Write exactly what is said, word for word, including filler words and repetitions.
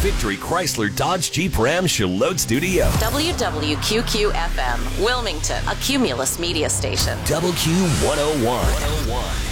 Victory Chrysler Dodge Jeep Ram Charlotte Studio. W W Q Q F M, Wilmington, a Cumulus media station. W Q one oh one.